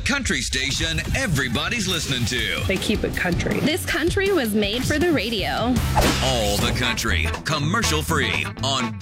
country station everybody's listening to. They keep it country. This country was made for the radio. All the country, commercial free on